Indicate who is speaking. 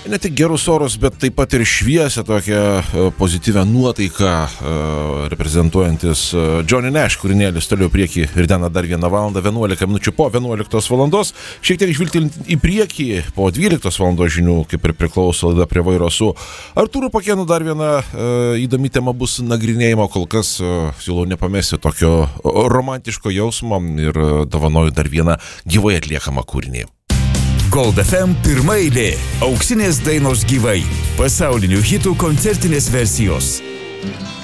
Speaker 1: ne tik gerus orus, bet taip pat ir šviesę tokią pozityvę nuotaiką reprezentuojantis Johnny Nash kūrinėlis toliau priekį ir dena dar 1 valandą 11 minučių po 11 valandos. Šiek tiek žvilgtelint į priekį po 12 valandos žinių, kaip ir priklauso laida Prie vairo su Artūru Pakėnu. Dar viena įdomi tema bus nagrinėjimo, kol kas siūlau nepamesti tokio romantiško jausmo ir dovanoju dar vieną gyvai atliekamą kūrinį.
Speaker 2: Gold FM pirma eilė. Auksinės dainos gyvai. Pasaulinių hitų koncertinės versijos.